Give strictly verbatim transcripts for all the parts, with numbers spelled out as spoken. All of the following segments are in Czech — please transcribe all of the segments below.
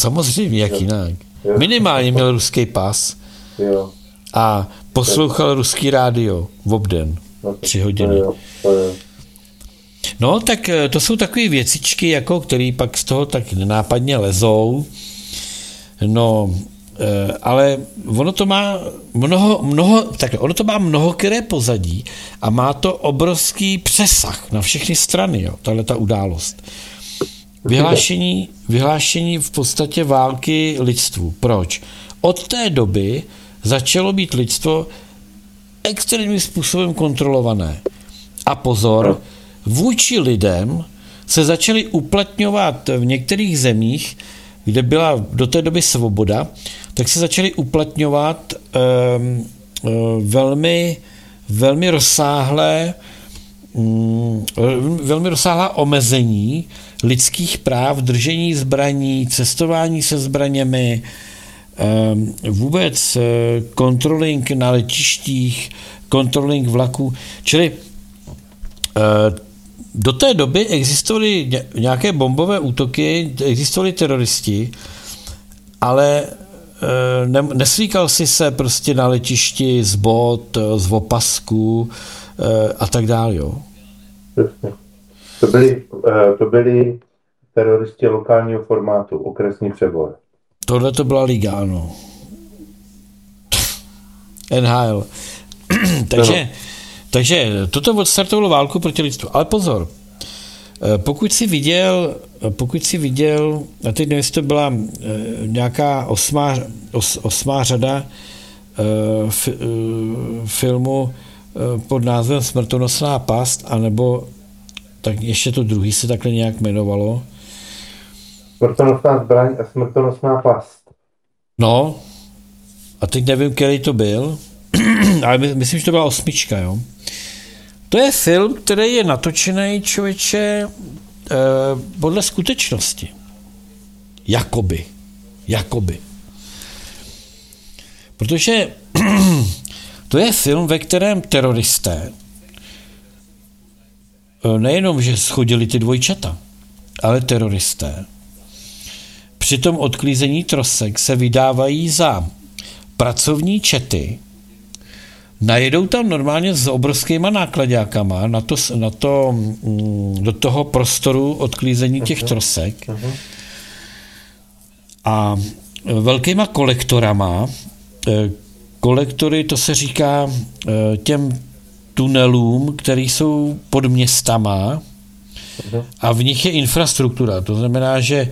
samozřejmě, jak jo. jinak. Jo. Minimálně měl ruský pas Jo. a poslouchal ruský rádio v obden. No, Tři hodiny. To jo, to jo. No, tak to jsou takové věcičky, jako, které pak z toho tak nenápadně lezou. No, ale ono to má mnoho, mnoho, takhle, ono to má mnohokeré pozadí a má to obrovský přesah na všechny strany, jo, tahleta událost. Vyhlášení, vyhlášení v podstatě války lidstvu. Proč? Od té doby začalo být lidstvo extrémním způsobem kontrolované. A pozor, vůči lidem se začaly uplatňovat v některých zemích, kde byla do té doby svoboda, tak se začaly uplatňovat um, um, velmi, velmi rozsáhlé um, velmi rozsáhlá omezení lidských práv, držení zbraní, cestování se zbraněmi, um, vůbec uh, controlling na letištích, controlling vlaků, čili uh, do té doby existovaly nějaké bombové útoky, existovali teroristi, ale ne, neslíkal si se prostě na letišti z bot, z opasku a tak dále, jo. To byli, to byli teroristi lokálního formátu, okresní přebor. Tohle to byla liga, ano. N H L. takže, takže toto odstartovalo válku proti lidstvu. Ale pozor, pokud si viděl, pokud si viděl, a teď nevím, jestli to byla nějaká osmá, os, osmá řada f, filmu pod názvem Smrtonosná past, anebo tak ještě to druhý se takhle nějak jmenovalo. Smrtonosná zbraň a smrtonosná past. No, a teď nevím, který to byl, ale my, myslím, že to byla osmička, jo. To je film, který je natočený, člověče, eh, podle skutečnosti. Jakoby. Jakoby. Protože to je film, ve kterém teroristé nejenom, že schodili ty dvojčata, ale teroristé při tom odklízení trosek se vydávají za pracovní čety, najedou tam normálně s obrovskýma nákladákama na to, na to, do toho prostoru odklízení těch trosek a velkýma kolektorama. Kolektory, to se říká těm tunelům, které jsou pod městama a v nich je infrastruktura. To znamená, že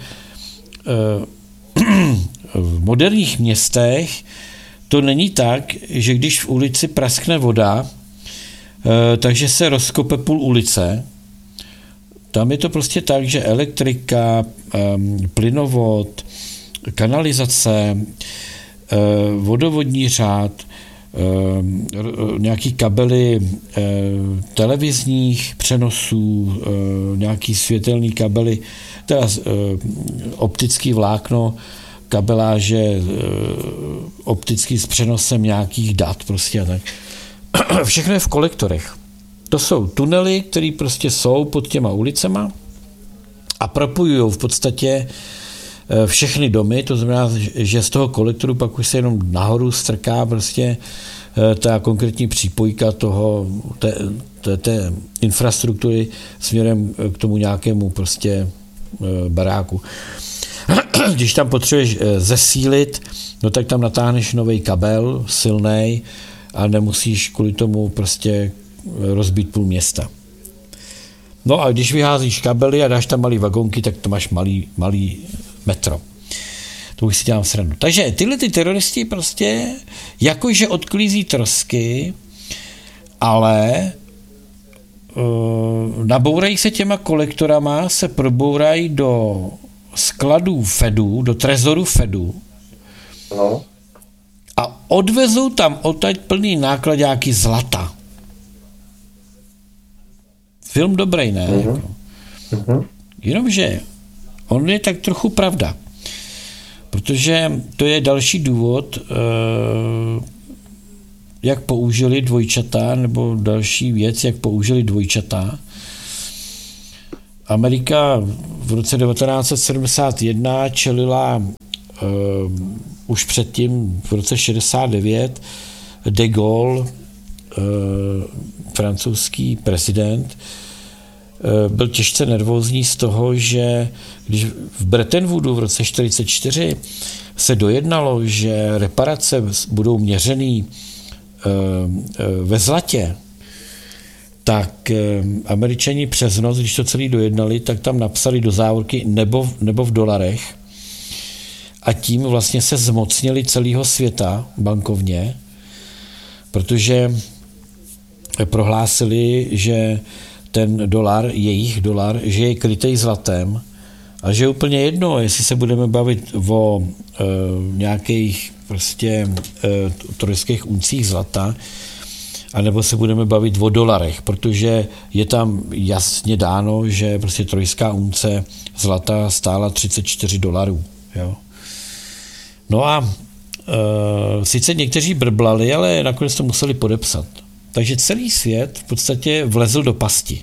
v moderních městech to není tak, že když v ulici praskne voda, takže se rozkope půl ulice. Tam je to prostě tak, že elektrika, plynovod, kanalizace, vodovodní řád, nějaký kabely televizních přenosů, nějaký světelný kabely, teda optický vlákno, kabeláže optický s přenosem nějakých dat prostě a tak. Všechno je v kolektorech. To jsou tunely, které prostě jsou pod těma ulicema a propojují v podstatě všechny domy, to znamená, že z toho kolektoru pak už se jenom nahoru strká prostě ta konkrétní přípojka toho, té, té, té infrastruktury směrem k tomu nějakému prostě baráku. Když tam potřebuješ zesílit, no tak tam natáhneš nový kabel, silnej, a nemusíš kvůli tomu prostě rozbít půl města. No a když vyházíš kabely a dáš tam malý vagonky, tak to máš malý, malý metro. To už si dělám srandu. Takže tyhle ty teroristi prostě jakože odklízí trosky, ale uh, nabourají se těma kolektorama, se probourají do skladů Fedu, do trezoru Fedu no. a odvezou tam odtaď plný nákladáky zlata. Film dobrý, ne? Uh-huh. Jako. Uh-huh. Jenomže on je tak trochu pravda. Protože to je další důvod, jak použili dvojčata, nebo další věc, jak použili dvojčata. Amerika v roce devatenáct set sedmdesát jedna čelila uh, už předtím v roce šedesát devět de Gaulle, uh, francouzský prezident, uh, byl těžce nervózní z toho, že když v Bretton Woodu v roce čtyřicet čtyři se dojednalo, že reparace budou měřený uh, uh, ve zlatě, tak Američani přes noc, když to celý dojednali, tak tam napsali do závorky nebo, nebo v dolarech a tím vlastně se zmocnili celého světa bankovně, protože prohlásili, že ten dolar, jejich dolar, že je krytej zlatem a že je úplně jedno, jestli se budeme bavit o e, nějakých prostě e, trojských uncích zlata, anebo se budeme bavit o dolarech, protože je tam jasně dáno, že prostě trojská unce zlata stála třicet čtyři dolarů. Jo. No a e, sice někteří brblali, ale nakonec to museli podepsat. Takže celý svět v podstatě vlezl do pasti.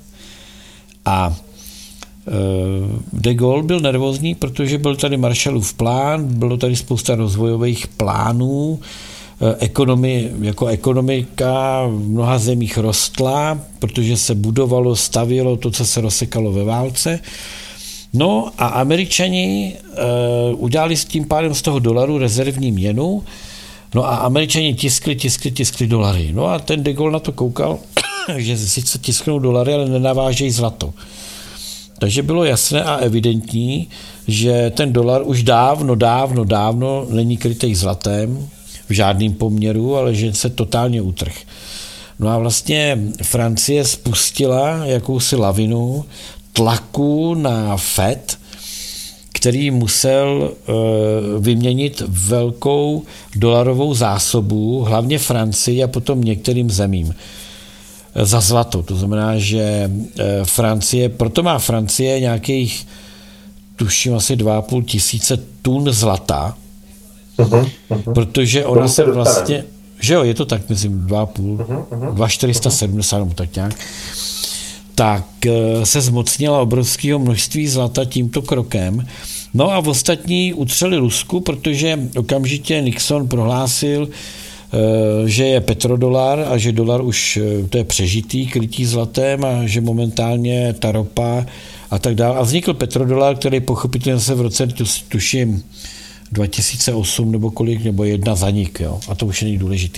A e, de Gaulle byl nervózní, protože byl tady Marshallův plán, bylo tady spousta rozvojových plánů, Ekonomi, jako ekonomika v mnoha zemích rostla, protože se budovalo, stavělo to, co se rozsekalo ve válce. No a Američani e, udělali s tím pádem z toho dolaru rezervní měnu, no a Američani tiskli, tiskli, tiskli dolary. No a ten de Gaulle na to koukal, že sice tisknou dolary, ale nenavážejí zlato. Takže bylo jasné a evidentní, že ten dolar už dávno, dávno, dávno není krytej zlatem, v žádném poměru, ale že se totálně utrh. No a vlastně Francie spustila jakousi lavinu tlaku na Fed, který musel e, vyměnit velkou dolarovou zásobu, hlavně Francii a potom některým zemím za zlato. To znamená, že e, Francie, proto má Francie nějakých, tuším asi dva a půl tisíce tun zlata, Uh-huh, uh-huh. protože ona se vlastně, že jo, je to tak, myslím, dva a půl, uh-huh, dva čtyřista sedmdesát, uh-huh. tak nějak, tak se zmocnila obrovského množství zlata tímto krokem. No a v ostatní utřeli lusku, protože okamžitě Nixon prohlásil, že je petrodolar a že dolar už to je přežitý, krytí zlatem a že momentálně ta ropa a tak dále. A vznikl petrodolar, který pochopitelně se v roce, tuším, dva tisíce osm nebo kolik, nebo jedna zanik, jo? A to už není důležitý.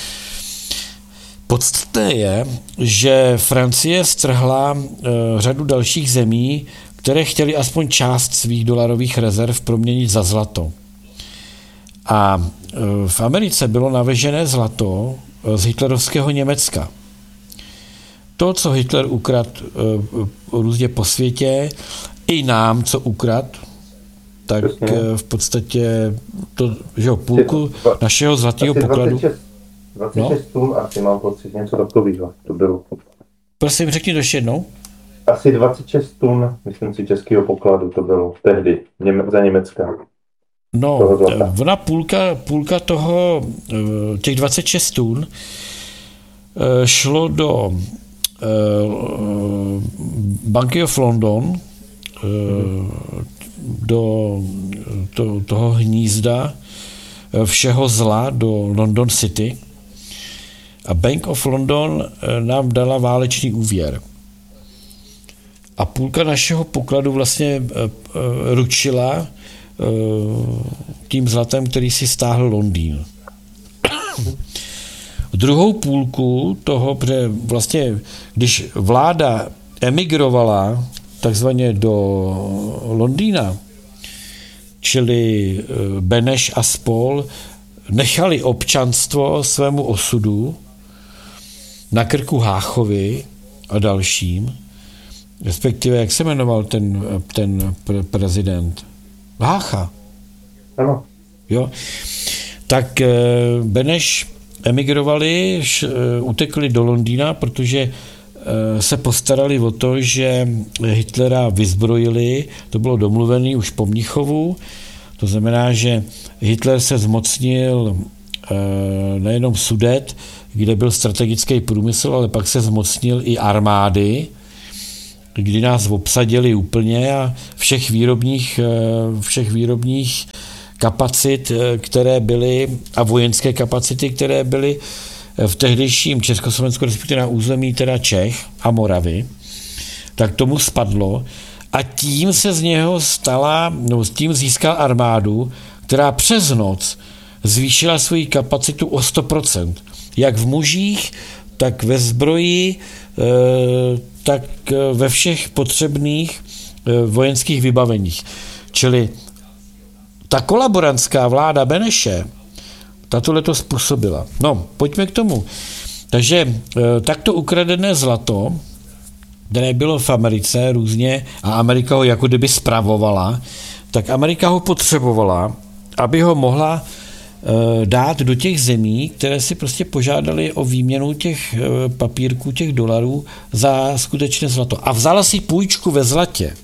Podstatné je, že Francie strhla e, řadu dalších zemí, které chtěly aspoň část svých dolarových rezerv proměnit za zlato. A e, v Americe bylo navežené zlato e, z hitlerovského Německa. To, co Hitler ukradl e, různě po světě, i nám, co ukradl, tak Přesně. v podstatě to, že jo, půlku dva, našeho zlatého pokladu. dvacet šest, dvacet šest no? tun asi mám pocit, něco takového. To bylo. Prosím, řekni to ještě jednou. Asi dvacet šest tun, myslím si, českého pokladu to bylo tehdy, Něme, za Německa. No, ona půlka, půlka toho, těch dvacet šest tun šlo do Banky of London, hmm. do to, toho hnízda všeho zla do London City a Bank of London nám dala válečný úvěr. A půlka našeho pokladu vlastně ručila tím zlatem, který si stáhl Londýn. Druhou půlku toho, protože vlastně, když vláda emigrovala takzvaně do Londýna, čili Beneš a spol, nechali občanstvo svému osudu na krku Háchovi a dalším, respektive, jak se jmenoval ten, ten pre- prezident? Hácha. Ano. Jo. Tak Beneš emigrovali, utekli do Londýna, protože se postarali o to, že Hitlera vyzbrojili, to bylo domluvené už po Mnichovu, to znamená, že Hitler se zmocnil nejenom Sudet, kde byl strategický průmysl, ale pak se zmocnil i armády kdy nás obsadili úplně a všech výrobních, všech výrobních kapacit, které byly, a vojenské kapacity, které byly v tehdejším Československu, respektive na území teda Čech a Moravy, tak tomu spadlo a tím se z něho stala, no, tím získal armádu, která přes noc zvýšila svoji kapacitu o sto procent. Jak v mužích, tak ve zbroji, tak ve všech potřebných vojenských vybaveních. Čili ta kolaborantská vláda Beneše tato leto způsobila. No, pojďme k tomu. Takže takto ukradené zlato, které bylo v Americe různě a Amerika ho jako kdyby spravovala, tak Amerika ho potřebovala, aby ho mohla dát do těch zemí, které si prostě požádali o výměnu těch papírků, těch dolarů za skutečné zlato. A vzala si půjčku ve zlatě.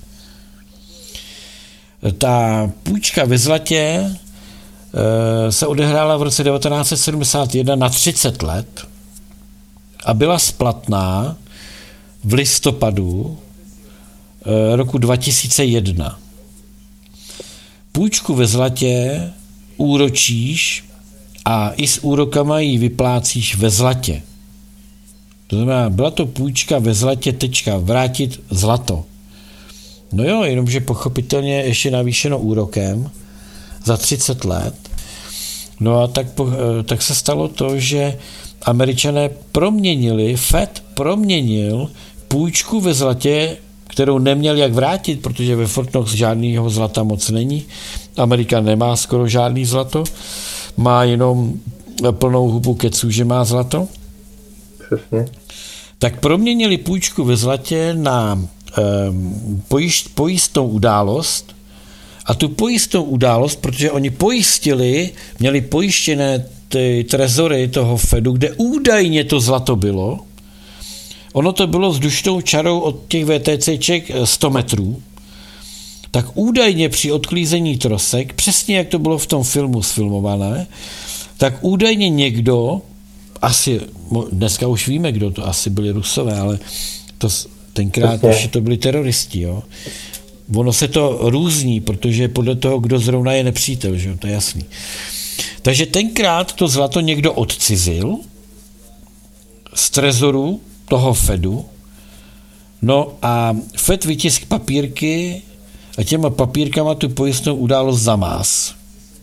Ta půjčka ve zlatě se odehrála v roce devatenáct set sedmdesát jedna na třicet let a byla splatná v listopadu roku dva tisíce jedna. Půjčku ve zlatě úročíš a i s úrokama ji vyplácíš ve zlatě. To znamená, byla to půjčka ve zlatě, tečka, vrátit zlato. No jo, jenomže pochopitelně ještě navýšeno úrokem za třicet let. No a tak, tak se stalo to, že Američané proměnili, Fed proměnil půjčku ve zlatě, kterou neměl jak vrátit, protože ve Fort Knox žádného zlata moc není. Amerika nemá skoro žádný zlato, má jenom plnou hubu keců, že má zlato. Přesně. Tak proměnili půjčku ve zlatě na um, pojišť, pojistnou událost a tu pojistnou událost, protože oni pojistili, měli pojištěné ty trezory toho Fedu, kde údajně to zlato bylo. Ono to bylo vzdušnou čarou od těch VTCček sto metrů, tak údajně při odklízení trosek, přesně jak to bylo v tom filmu sfilmované, tak údajně někdo, asi, dneska už víme, kdo to, asi byli Rusové, ale to, tenkrát ještě to byli teroristi, jo. Ono se to různí, protože podle toho, kdo zrovna je nepřítel, že jo, to je jasný. Takže tenkrát to zlato někdo odcizil z trezoru toho Fedu, no a Fed vytisk papírky a těma papírkama tu pojistnou událost zamás.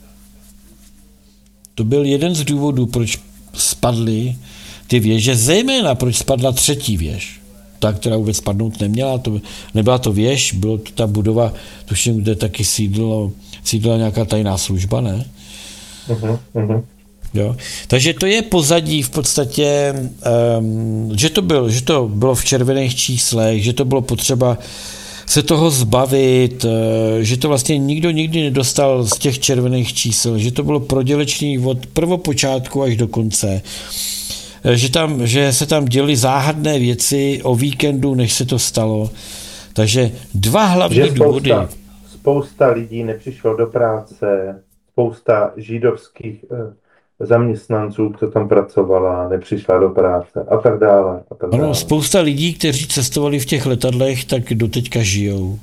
To byl jeden z důvodů, proč spadly ty věže, zejména proč spadla třetí věž. Ta, která vůbec spadnout neměla, to nebyla to věž, bylo to ta budova, tuším, kde taky sídlo, sídla nějaká tajná služba, ne? Uh-huh, uh-huh. Jo. Takže to je pozadí v podstatě, um, že, to byl, že to bylo v červených číslech, že to bylo potřeba se toho zbavit, uh, že to vlastně nikdo nikdy nedostal z těch červených čísel, že to bylo prodělečný od prvopočátku až do konce, uh, že, tam, že se tam děly záhadné věci o víkendu, než se to stalo. Takže dva hlavní že spousta, důvody. Spousta lidí nepřišlo do práce, spousta židovských uh... zaměstnanců, kdo tam pracovala, nepřišla do práce a tak dále. A tak dále. Ano, spousta lidí, kteří cestovali v těch letadlech, tak doteďka žijou.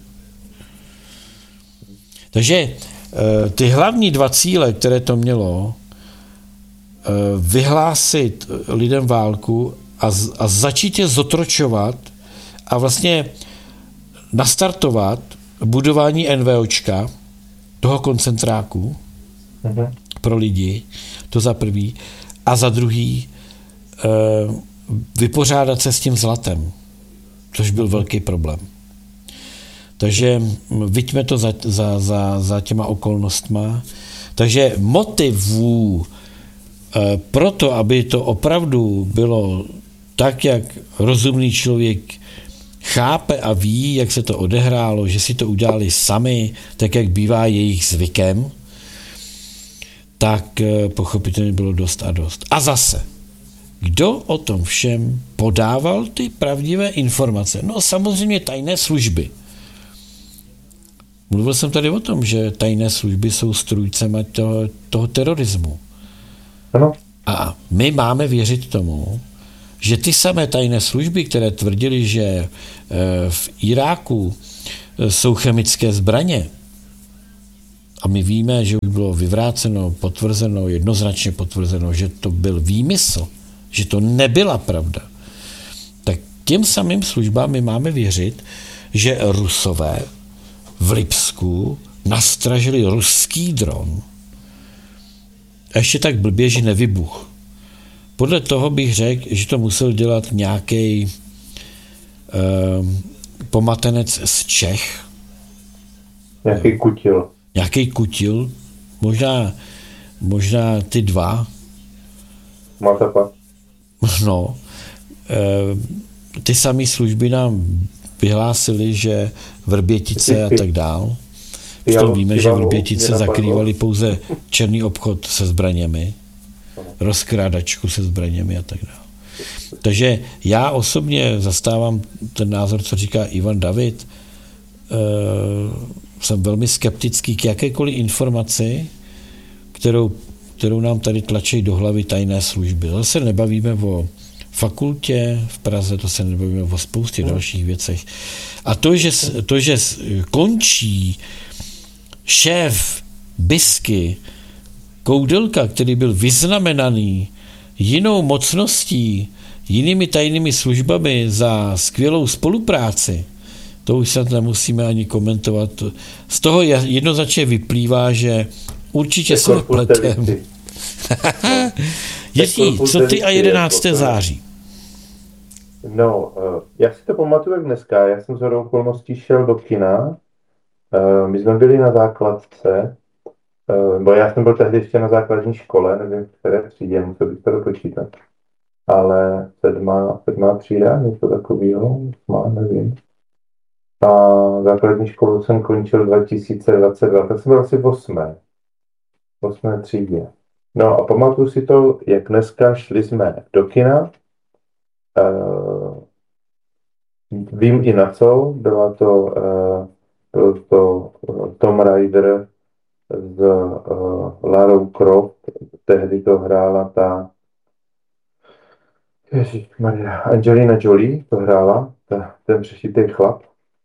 Takže ty hlavní dva cíle, které to mělo, vyhlásit lidem válku a, a začít je zotročovat a vlastně nastartovat budování NVOčka, toho koncentráku, uh-huh. pro lidi, to za prvý, a za druhý e, vypořádat se s tím zlatem, což byl velký problém. Takže viďme to za, za, za, za těma okolnostma. Takže motivů e, pro to, aby to opravdu bylo tak, jak rozumný člověk chápe a ví, jak se to odehrálo, že si to udělali sami, tak jak bývá jejich zvykem, tak pochopitelně bylo dost a dost. A zase, kdo o tom všem podával ty pravdivé informace? No samozřejmě tajné služby. Mluvil jsem tady o tom, že tajné služby jsou strůjcem toho, toho terorismu. Ano. A my máme věřit tomu, že ty samé tajné služby, které tvrdili, že v Iráku jsou chemické zbraně, a my víme, že už bylo vyvráceno, potvrzeno, jednoznačně potvrzeno, že to byl výmysl, že to nebyla pravda, tak těm samým službám my máme věřit, že Rusové v Lipsku nastražili ruský dron a ještě tak blbě, že nevybuch. Podle toho bych řekl, že to musel dělat nějaký eh, pomatenec z Čech. Nějaký kutil. Nějaký kutil, možná, možná ty dva. Matapa. No, e, ty samé služby nám vyhlásily, že Vrbětice a tak dál. V tom víme, že Vrbětice zakrývaly pouze černý obchod se zbraněmi, rozkrádačku se zbraněmi a tak dále. Takže já osobně zastávám ten názor, co říká Ivan David. E, jsem velmi skeptický k jakékoliv informaci, kterou, kterou nám tady tlačí do hlavy tajné služby. Zase nebavíme o fakultě v Praze, to se nebavíme o spoustě no. dalších věcech. A to, že, to, že končí šéf Bisky Koudelka, který byl vyznamenaný jinou mocností, jinými tajnými službami za skvělou spolupráci, to už se nemusíme ani komentovat. Z toho jednoznačně vyplývá, že určitě jsme pletem. Dětí, co ty a jedenácté září? No, já si to pamatuju jak dneska. Já jsem z hodou okolností šel do kina. My jsme byli na základce, bo já jsem byl tehdy ještě na základní škole, nevím, v které třídě, musel bych to dopočítat. Ale sedmá, sedmá třída, něco takového, má, nevím. A základní školu jsem končil dva tisíce dvacet dva, tak jsem byl asi v osmé. V osmé třídě. No a pamatuju si to, jak dneska šli jsme do kina. Uh, vím i na co, byla to, uh, byl to uh, Tom Raider s uh, Larou Croft, tehdy to hrála ta Ježišmarja, Angelina Jolie to hrála, ta, ten přešitý chlap.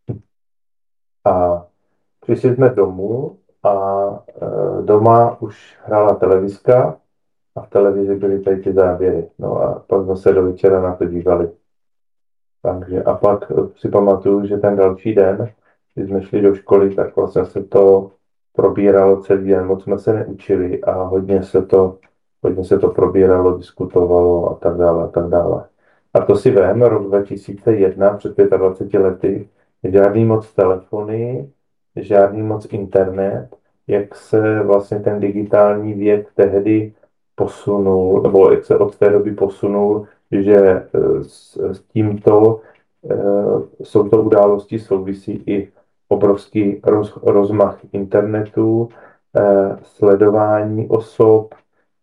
A přišli jsme domů a e, doma už hrála televizka a v televizi byly tady ty záběry. No a pak jsme se do večera na to dívali. Takže a pak si pamatuju, že ten další den, když jsme šli do školy, tak vlastně se to probíralo celý den. Moc jsme se neučili a hodně se to, hodně se to probíralo, diskutovalo a tak dále a tak dále. A to si vem, rok dva tisíce jedna, před dvaceti pěti lety, žádný moc telefony, žádný moc internet, jak se vlastně ten digitální věk tehdy posunul, nebo jak se od té doby posunul, že s, s tímto s touto událostí souvisí i obrovský roz, rozmach internetu, sledování osob,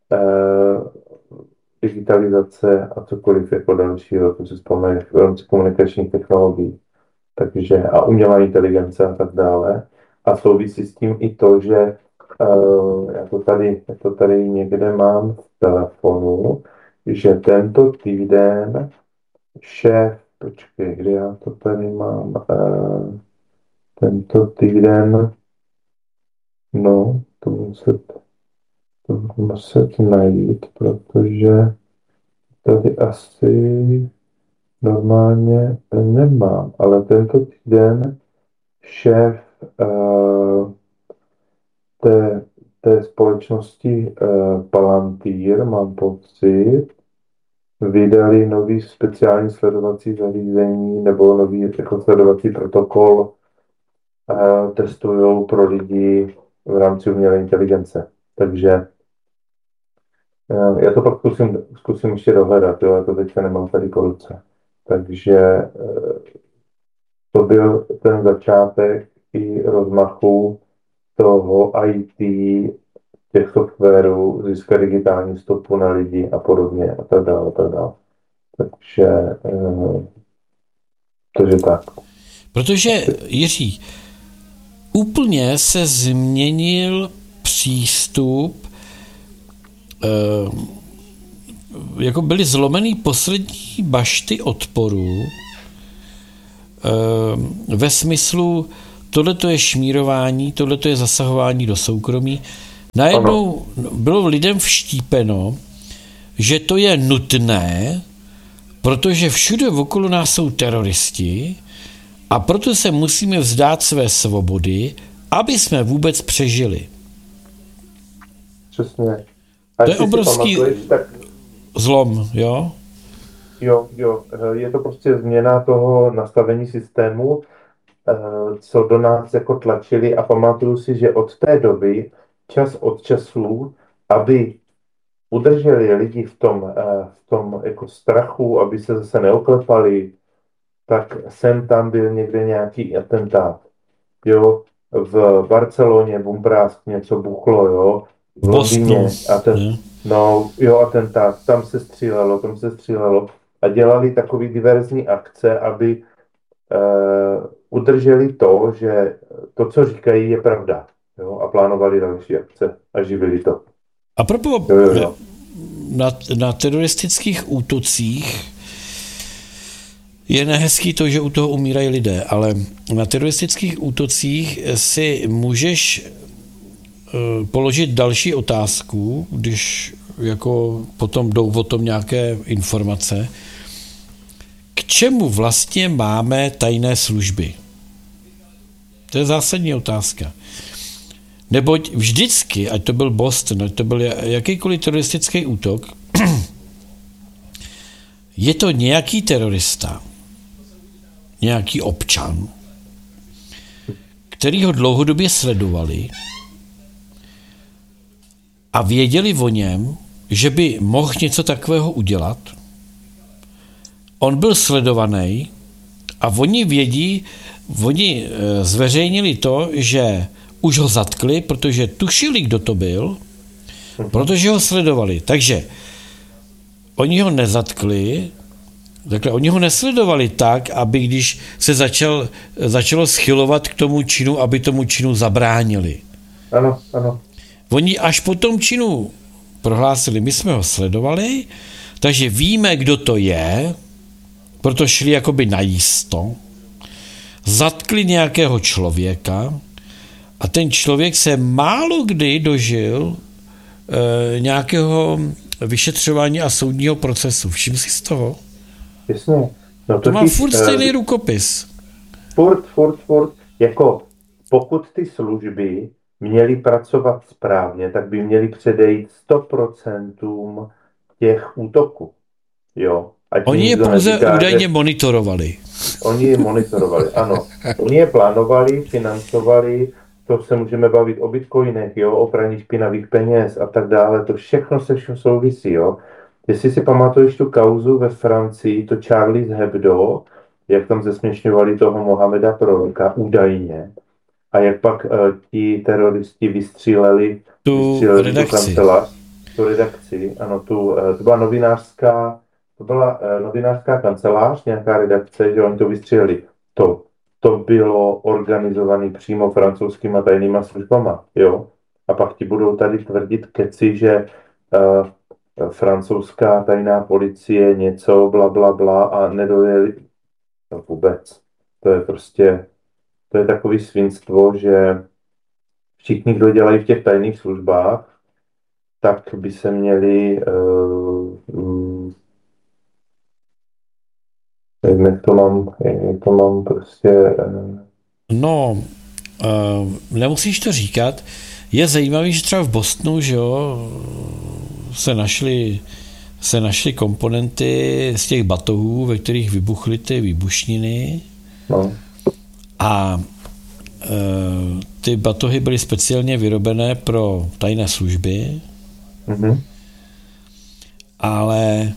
digitalizace a cokoliv jako dalšího, to si vzpomínáš v rámci komunikačních technologií. Takže a umělá inteligence a tak dále. A souvisí s tím i to, že uh, já, to tady, já to tady někde mám v telefonu, že tento týden šéf, počkej, kde já to tady mám, uh, tento týden, no, to muset, to muset najít, protože tady asi normálně nemám, ale tento týden šéf uh, té, té společnosti uh, Palantir, mám pocit, vydali nový speciální sledovací zařízení nebo nový jako sledovací protokol, uh, testují pro lidi v rámci umělé inteligence. Takže uh, já to pak zkusím, zkusím ještě dohledat, jo, já to teďka nemám tady po ruce. Takže to byl ten začátek i rozmachu toho í té, těch softwarů, získat digitální stopu na lidi a podobně a tak dále, a tak dále. Takže, takže tak. Protože, Jiří, úplně se změnil přístup, jako byly zlomený poslední bašty odporu ve smyslu, tohleto je šmírování, tohleto je zasahování do soukromí. Najednou bylo lidem vštípeno, že to je nutné, protože všude okolo nás jsou teroristi a proto se musíme vzdát své svobody, aby jsme vůbec přežili. Přesně. A to je obrovský tak... zlom, jo? Jo, jo. Je to prostě změna toho nastavení systému, co do nás jako tlačili a pamatuju si, že od té doby, čas od času, aby udrželi lidi v tom, v tom jako strachu, aby se zase neoklepali, tak sem tam byl někde nějaký atentát. Jo, v Barceloně, Bumbrásk, něco buchlo, jo. V Londýně, atent, no, jo, atentát, tam se střílelo, tam se střílelo a dělali takový diverzní akce, aby uh, udrželi to, že to, co říkají, je pravda. Jo, a plánovali další akce a živili to. A propos, jo, jo, jo. Na, na teroristických útocích je nehezký to, že u toho umírají lidé, ale na teroristických útocích si můžeš uh, položit další otázku, když jako potom jdou o tom nějaké informace. K čemu vlastně máme tajné služby? To je zásadní otázka. Neboť vždycky, ať to byl Boston, ať to byl jakýkoliv teroristický útok, je to nějaký terorista, nějaký občan, který ho dlouhodobě sledovali a věděli o něm, že by mohl něco takového udělat. On byl sledovaný a oni vědí, oni zveřejnili to, že už ho zatkli, protože tušili, kdo to byl, protože ho sledovali. Takže oni ho nezatkli, takhle, oni ho nesledovali tak, aby když se začal, začalo schylovat k tomu činu, aby tomu činu zabránili. Ano, ano. Oni až po tom činu prohlásili, my jsme ho sledovali, takže víme, kdo to je, proto šli jakoby najisto, zatkli nějakého člověka a ten člověk se málo kdy dožil e, nějakého vyšetřování a soudního procesu. Všim si z toho? Jasně. No to, to má furt stejný rukopis. Furt, furt, furt. Jako pokud ty služby měly pracovat správně, tak by měly předejít sto procent těch útoků. Jo. Ať oni je pouze neříká, údajně že... monitorovali. Oni je monitorovali, ano. Oni je plánovali, financovali, to se můžeme bavit o bitcoinech, jo, o praní špinavých peněz a tak dále. To všechno se všem souvisí, jo. Jestli si pamatuješ tu kauzu ve Francii, to Charlie Hebdo, jak tam zesměšňovali toho Mohameda proroka, údajně, a jak pak uh, ti teroristi vystříleli tu vystříleli redakci. Tu kancelář, tu redakci, ano, tu, uh, to byla novinářská, to byla uh, novinářská kancelář, nějaká redakce, že oni to vystříleli. To, to bylo organizované přímo francouzskýma tajnýma službama, jo. A pak ti budou tady tvrdit keci, že uh, francouzská tajná policie něco, bla, bla, bla a nedojeli. No vůbec. To je prostě, to je takový svinstvo, že všichni, kdo dělají v těch tajných službách, tak by se měli uh, um, jak to mám, jak to mám prostě... Uh... No, uh, nemusíš to říkat. Je zajímavý, že třeba v Bostonu, že jo, se našly se našly komponenty z těch batohů, ve kterých vybuchly ty výbušniny. No. A e, ty batohy byly speciálně vyrobené pro tajné služby, mm-hmm. ale e,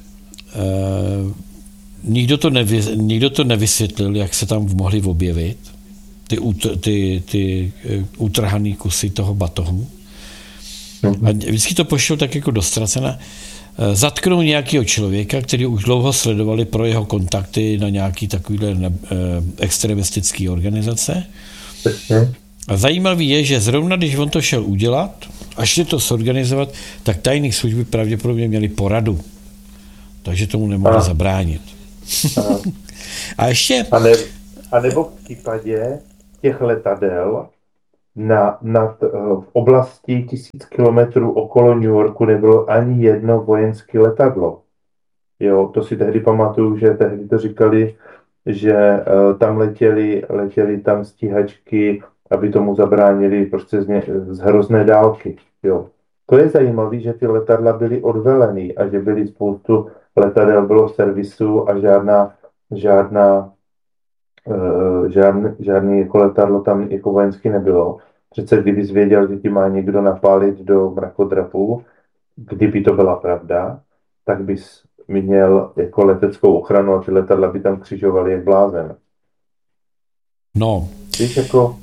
nikdo, to nevy, nikdo to nevysvětlil, jak se tam mohly objevit ty, ty, ty utrhaný kusy toho batohu. A vždycky to pošlo tak jako dostracena. Zatknou nějakého člověka, který už dlouho sledovali pro jeho kontakty na nějaký takovýhle ne, extremistický organizace. A zajímavý je, že zrovna když on to šel udělat, až šli to zorganizovat, tak tajné služby pravděpodobně měli poradu. Takže tomu nemohli zabránit. A ještě, A nebo v případě těch letadel na, nad, v oblasti tisíc kilometrů okolo New Yorku nebylo ani jedno vojenské letadlo. Jo, to si tehdy pamatuju, že tehdy to říkali, že uh, tam letěli, letěli tam stíhačky, aby tomu zabránili prostě z, ně, z hrozné dálky. Jo. To je zajímavé, že ty letadla byly odvelený a že byly spoustu letadel bylo v servisu a žádná, žádná, uh, žádný, žádný jako letadlo tam jako vojenský nebylo. Přece kdybys věděl, že ti má někdo napálit do mrakodrapu, kdyby to byla pravda, tak bys měl jako leteckou ochranu a ty letadla by tam křižovaly jak blázen. No. Víš, jako...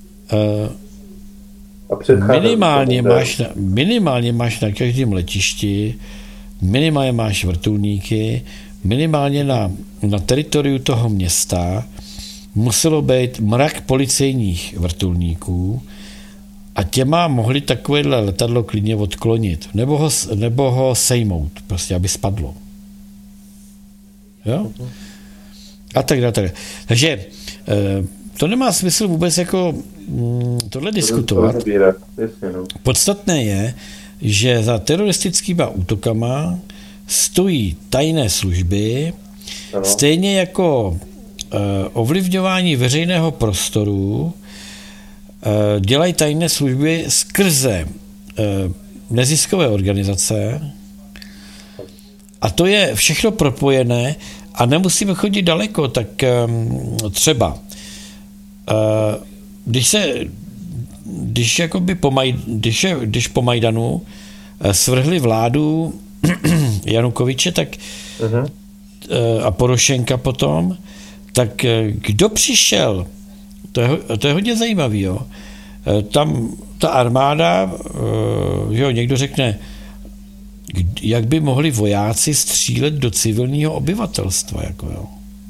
Uh, minimálně, máš na, minimálně máš na každém letišti, minimálně máš vrtulníky, minimálně na, na teritoriu toho města muselo být mrak policejních vrtulníků a těma mohli takovéhle letadlo klidně odklonit, nebo ho, nebo ho sejmout, prostě, aby spadlo. Jo? A tak dále. Tak. Takže to nemá smysl vůbec jako tohle diskutovat. Podstatné je, že za teroristickýma útokama stojí tajné služby, ano. Stejně jako ovlivňování veřejného prostoru dělají tajné služby skrze neziskové organizace a to je všechno propojené a nemusíme chodit daleko, tak třeba když se když, jakoby po, Maj, když, je, když po Majdanu svrhli vládu Janukoviče tak, uh-huh. a Porošenka potom, tak kdo přišel, to je, to je hodně zajímavý, jo. Tam ta armáda, že jo, někdo řekne, jak by mohli vojáci střílet do civilního obyvatelstva, jako jo.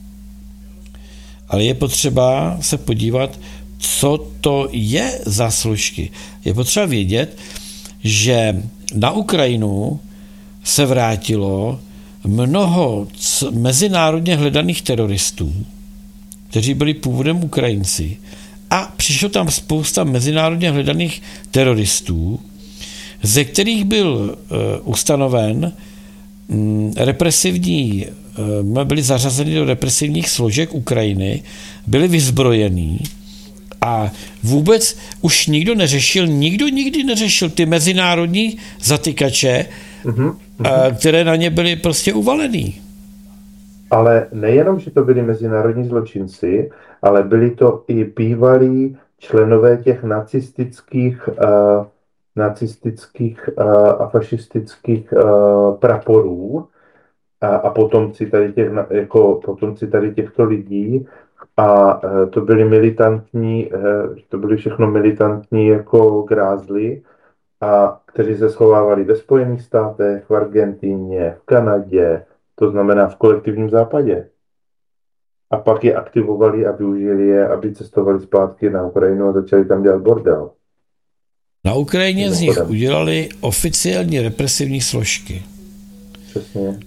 Ale je potřeba se podívat, co to je za složky. Je potřeba vědět, že na Ukrajinu se vrátilo mnoho mezinárodně hledaných teroristů, kteří byli původem Ukrajinci, a přišlo tam spousta mezinárodně hledaných teroristů, ze kterých byl uh, ustanoven um, represivní, uh, byli zařazeni do represivních složek Ukrajiny, byli vyzbrojení a vůbec už nikdo neřešil, nikdo nikdy neřešil ty mezinárodní zatykače, uh-huh, uh-huh. Uh, které na ně byly prostě uvalený. Ale nejenom, že to byli mezinárodní zločinci, ale byli to i bývalí členové těch nacistických, uh, nacistických uh, a fašistických uh, praporů a, a potomci tady těch, jako potomci tady těchto lidí. A uh, to byli militantní, uh, to byli všechno militantní jako grázli, a kteří se schovávali ve Spojených státech, v Argentíně, v Kanadě, to znamená v kolektivním západě. A pak je aktivovali a využili je, aby cestovali zpátky na Ukrajinu a začali tam dělat bordel. Na Ukrajině z nich udělali oficiální represivní složky. Přesně.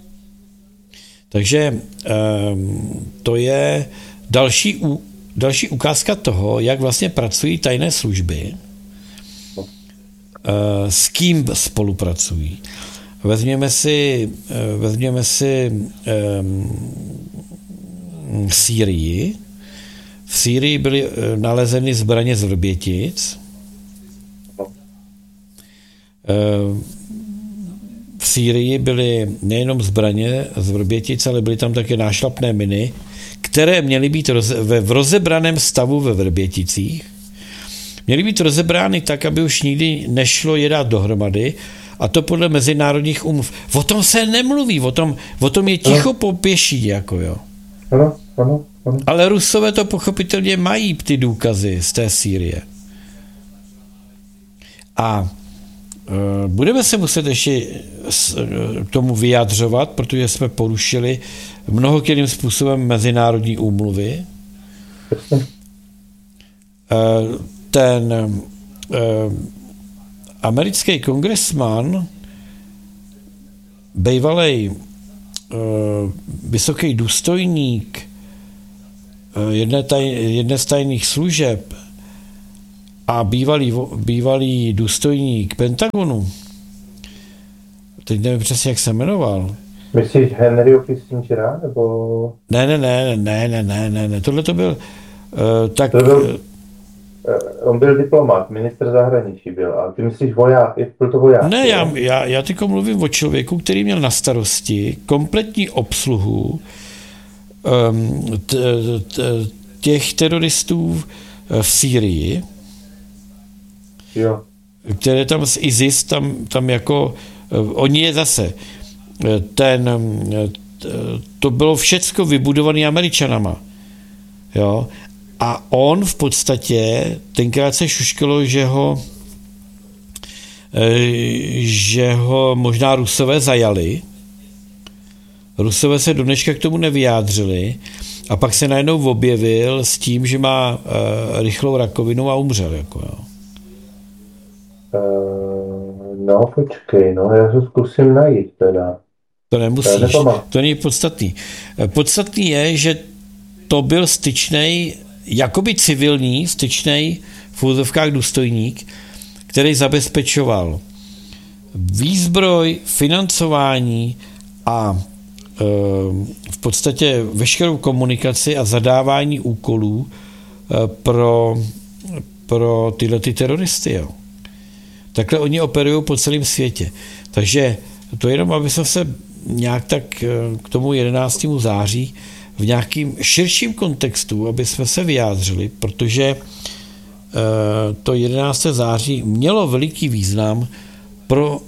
Takže um, to je další, další ukázka toho, jak vlastně pracují tajné služby, no. uh, s kým spolupracují. Vezměme si, vezměme si um, Sýrii. V Sýrii byly nalezeny zbraně z Vrbětic. V Sýrii byly nejenom zbraně z Vrbětic, ale byly tam také nášlapné miny, které měly být roze, ve, v rozebraném stavu ve Vrběticích. Měly být rozebrány tak, aby už nikdy nešlo je dát dohromady, a to podle mezinárodních úmluv. O tom se nemluví, o tom, o tom je ticho po pěší, jako jo. Ano, ano, ano. Ale Rusové to pochopitelně mají, ty důkazy z té Sýrie. A e, budeme se muset ještě s, e, k tomu vyjadřovat, protože jsme porušili mnohokým způsobem mezinárodní úmluvy. E, ten e, americký kongresman, bývalý uh, vysoký důstojník jedné, taj, jedné z tajných služeb a bývalý, bývalý důstojník Pentagonu, teď nevím přesně, jak se jmenoval. Myslíš Henryho Kissingera, nebo... Ne, ne, ne, ne, ne, ne, ne, ne, tohle to byl, uh, tak... To byl, uh, on byl diplomat, ministr zahraničí byl, a ty myslíš voják, byl to voják? Ne, já, já, já tyko mluvím o člověku, který měl na starosti kompletní obsluhu um, t, t, těch teroristů v Sýrii, jo. které tam z ISIS, tam, tam jako, uh, oni je zase, ten, to bylo všecko vybudované Američanama. Jo? A on v podstatě, tenkrát se šuškalo, že ho, že ho možná Rusové zajali. Rusové se do dneška k tomu nevyjádřili a pak se najednou objevil s tím, že má uh, rychlou rakovinu a umřel. Jako, jo. Uh, no, počkej, no, já to zkusím najít teda. To nemusíš, to není podstatný. Podstatný je, že to byl styčnej, jakoby civilní, styčnej v úzovkách důstojník, který zabezpečoval výzbroj, financování a e, v podstatě veškerou komunikaci a zadávání úkolů e, pro, pro tyhle ty teroristy. Jo. Takhle oni operují po celém světě. Takže to jenom, aby jsme se nějak tak k tomu jedenáctému září v nějakým širším kontextu, aby jsme se vyjádřili, protože to jedenáctého září mělo veliký význam pro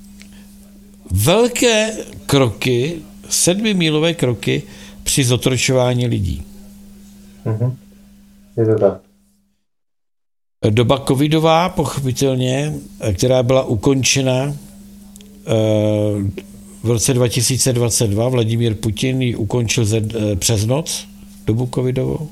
velké kroky, sedmimílové kroky při zotročování lidí. Mm-hmm. Je to tak. Doba covidová, pochopitelně, která byla ukončena v roce dva tisíce dvacet dva, Vladimír Putin ji ukončil ze, přes noc, dobu covidovou.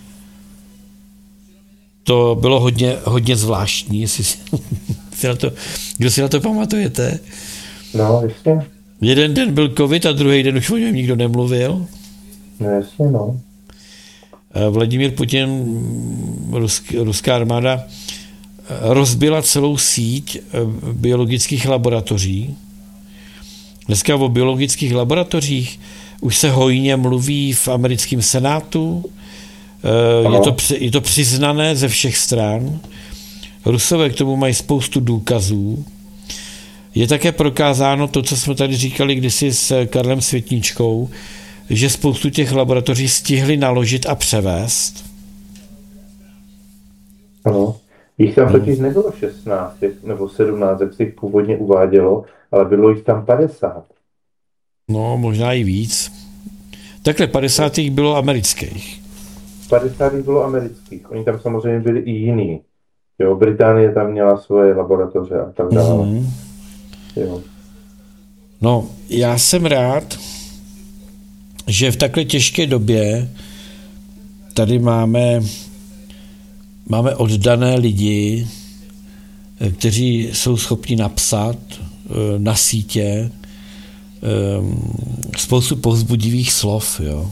To bylo hodně, hodně zvláštní, jestli si, si na to, kdo si na to pamatujete. No, jasně. Jeden den byl covid a druhý den už o něm nikdo nemluvil. No, jasně, no. Vladimír Putin, rusk, ruská armáda, rozbila celou síť biologických laboratoří. Dneska o biologických laboratořích už se hojně mluví v americkém senátu. Je to, je to přiznané ze všech stran. Rusové k tomu mají spoustu důkazů. Je také prokázáno to, co jsme tady říkali kdysi s Karlem Světničkou, že spoustu těch laboratoří stihli naložit a převést. Ano. Jich tam totiž nebylo šestnáct nebo sedmnáct, jak se jich původně uvádělo, ale bylo jich tam padesát. No, možná i víc. Takhle padesát jich bylo amerických. padesát jich bylo amerických. Oni tam samozřejmě byli i jiný. Jo, Británie tam měla svoje laboratoře a tak dále. Mm-hmm. Jo. No, já jsem rád, že v takhle těžké době tady máme máme oddané lidi, kteří jsou schopni napsat na sítě spoustu povzbudivých slov. Jo.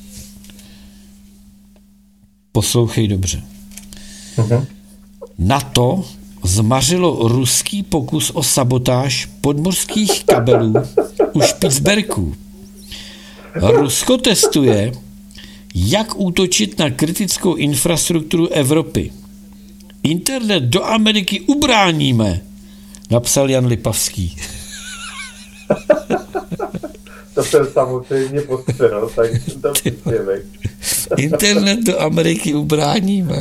Poslouchej dobře. Uh-huh. NATO zmařilo ruský pokus o sabotáž podmořských kabelů u Špicberků. Rusko testuje, jak útočit na kritickou infrastrukturu Evropy. Internet do Ameriky ubráníme, napsal Jan Lipavský. To jsem samozřejmě postřel, tak jsem tam příspěvek. Internet do Ameriky ubráníme.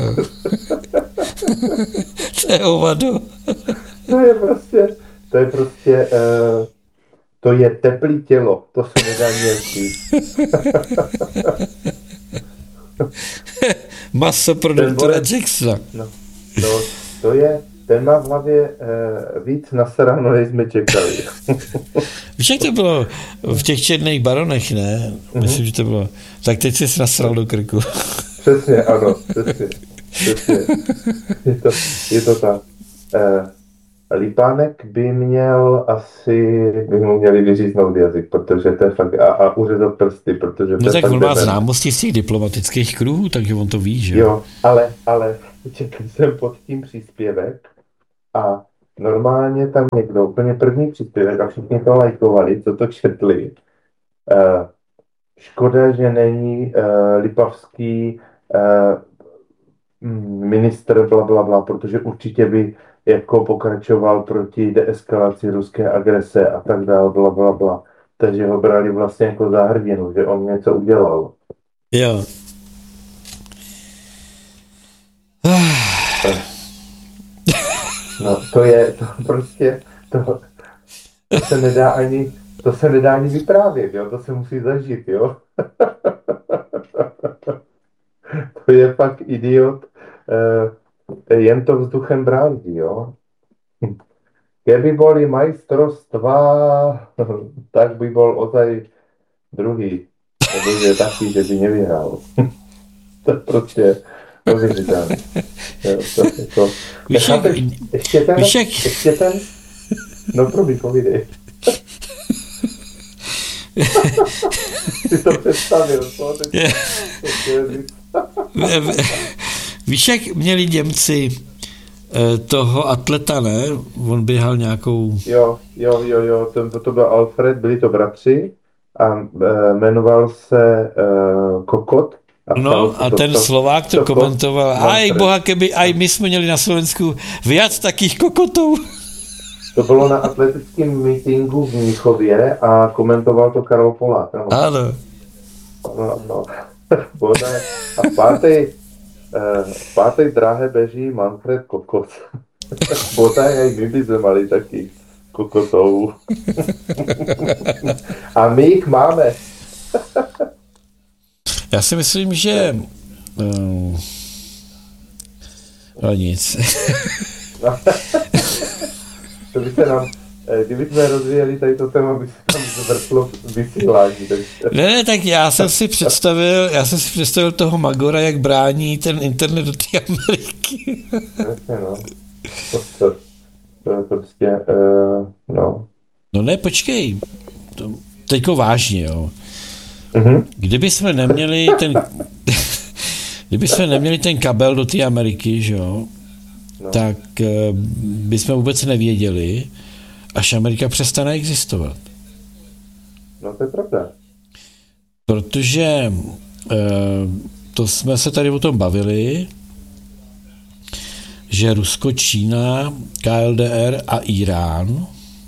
To je hovado. To je prostě, to je prostě, uh, to je teplý tělo, to se nedá nějaký. Maso pro doktora Jacksona. No, no, to je, ten má v hlavě uh, víc nasráno, než jsme čekali. Víš, jak to bylo v těch černých baronech, ne? Mm-hmm. Myslím, že to bylo. Tak teď jsi nasral do krku. Přesně, ano, přesně. přesně. Je, to, je to tak. Uh, Lipánek by měl asi, by mu měli vyříznout jazyk, protože to je fakt, a, a uřezat prsty, protože to No je tak fakt on má dement. známosti z těch diplomatických kruhů, takže on to ví, že Jo, ale, ale četl jsem pod tím příspěvek a normálně tam někdo, úplně první příspěvek a všichni to lajkovali, co to četli. Uh, škoda, že není uh, lipavský uh, ministr bla, bla, bla, protože určitě by jako pokračoval proti deeskalaci ruské agrese a tak dále, bla, bla, bla. Takže ho brali vlastně jako za hrdinu, že on něco udělal. jo. No to je, to prostě, to, to se nedá ani, to se nedá ani vyprávět, jo, to se musí zažít, jo. To je fakt idiot, e, jen to vzduchem brání, jo. Keby boli majstrovstvá, tak by bol ozaj druhý, nebo že taký, že by nevyhrál. To je prostě neuvěřitelné. To, Víš, jak, ještě ten, víš, jak... ještě ten, no probí, povídej. Ty to představil, co? Víš, jak měli Němci toho atleta, ne? On běhal nějakou... Jo, jo, jo, jo, to, to byl Alfred, byli to bratři a e, jmenoval se e, Kokot. A no a to, ten to, Slovák to, to komentoval, to, aj boha, keby aj my jsme měli na Slovensku viac takých kokotů. To bylo na atletickém meetingu v Mnichově a komentoval to Karol Polák. No. Ano. No, no. A v pátej, v pátej dráhe beží Manfred Kokot. Bodaj aj my by sme mali takých kokotov. A my ich máme. Já si myslím, že... No, no nic. To by se nám... Kdyby jsme rozvíjeli tady to téma, by se tam zvrtlo vysílání. Ne, ne, tak já jsem si představil, já jsem si představil toho Magora, jak brání ten internet do té Ameriky. Jasně, no. To, to, to je prostě, uh, no. No ne, počkej. To, teďko vážně, jo. Uh-huh. Kdyby jsme neměli ten... Kdyby jsme neměli ten kabel do té Ameriky, že jo, no. tak uh, bychom vůbec nevěděli, až Amerika přestane existovat. No to je pravda. Protože uh, to jsme se tady o tom bavili, že Rusko, Čína, K L D R a Irán,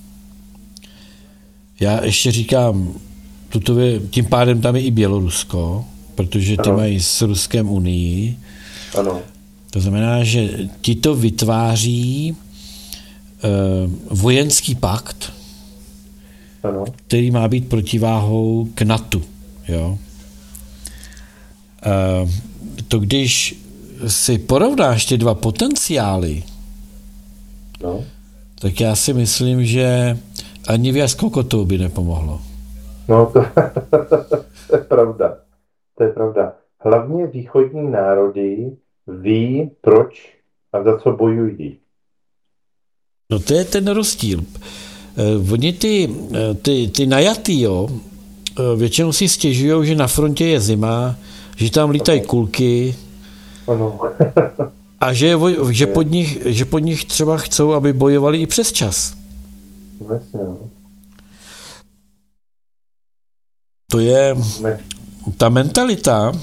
já ještě říkám, tuto, tím pádem tam je i Bělorusko, protože ty ano. mají s Ruskem unii. Ano. To znamená, že ti to vytváří uh, vojenský pakt, ano. který má být protiváhou k NATO. Jo? Uh, to když si porovnáš ty dva potenciály, no. tak já si myslím, že ani viac kokotů by nepomohlo. No to, to je pravda. To je pravda. Hlavně východní národy ví, proč a za co bojují. No to je ten rozdíl. Oni ty, ty, ty najatý, jo, většinou si stěžují, že na frontě je zima, že tam lítají kulky, ano. a že, že, pod nich, že pod nich třeba chcou, aby bojovali i přes čas. Vlastně, no. To je ta mentalita